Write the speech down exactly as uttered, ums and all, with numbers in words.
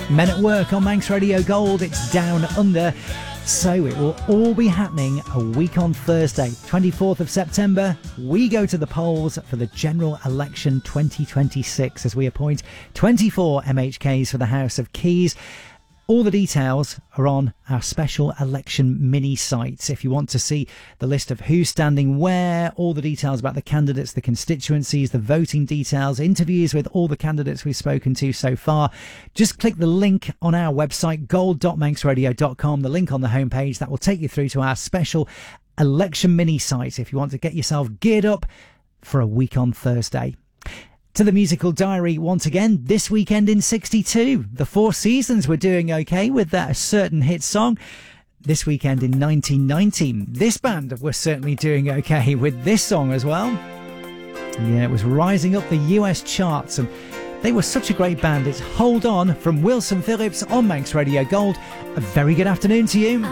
Men at Work on Manx Radio Gold. It's Down Under. So it will all be happening a week on Thursday, twenty-fourth of September. We go to the polls for the general election twenty twenty-six as we appoint twenty-four M H Ks for the House of Keys. All the details are on our special election mini sites. If you want to see the list of who's standing where, all the details about the candidates, the constituencies, the voting details, interviews with all the candidates we've spoken to so far, just click the link on our website, gold dot manx radio dot com, the link on the homepage. That will take you through to our special election mini site if you want to get yourself geared up for a week on Thursday. To the musical diary once again, this weekend in sixty-two. The Four Seasons were doing okay with that certain hit song. This weekend in nineteen ninety, this band were certainly doing okay with this song as well. Yeah, it was rising up the U S charts, and they were such a great band. It's Hold On from Wilson Phillips on Manx Radio Gold. A very good afternoon to you.